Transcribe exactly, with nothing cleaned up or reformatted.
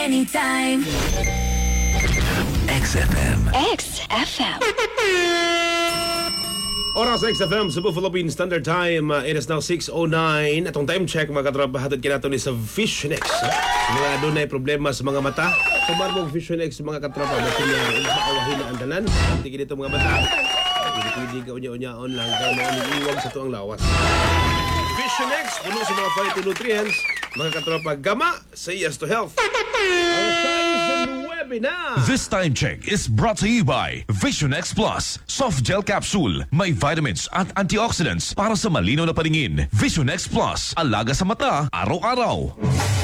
anytime. X F M. X F M. Oras sa X F M, Cebu Philippine Standard Time. Uh, it is now six oh nine. Atong time check, mga katrabahatid kinato ni sa Visionex. Uh, mga doon ay problema sa mga mata. Kumar mong Visionex, mga katrapa, basta niya maawahin na andanan. Hindi kinito mga mata. Hindi ka unya-unyaon lang. Kaya mga iiwag sa tuang lawas. Visionex, puno sa mga phytonutrients. Mga katrapa, gama sa yes to health. Our science and webinar. This time check is brought to you by Visionex Plus. Soft gel capsule. May vitamins at antioxidants para sa malinaw na paningin. Visionex Plus. Alaga sa mata, araw-araw.